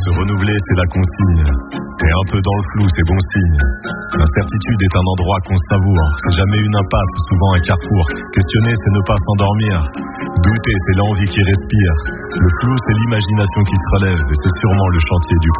Se renouveler, c'est la consigne. T'es un peu dans le flou, c'est bon signe. L'incertitude est un endroit qu'on savoure. C'est jamais une impasse, souvent un carrefour. Questionner, c'est ne pas s'endormir. Douter, c'est l'envie qui respire. Le flou, c'est l'imagination qui se relève. Et c'est sûrement le chantier du